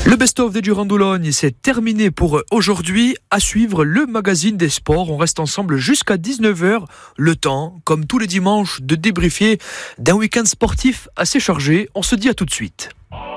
Le best-of de Durand-Doulogne, c'est terminé pour aujourd'hui. À suivre le magazine des sports. On reste ensemble jusqu'à 19h. Le temps, comme tous les dimanches, de débriefer d'un week-end sportif assez chargé. On se dit à tout de suite.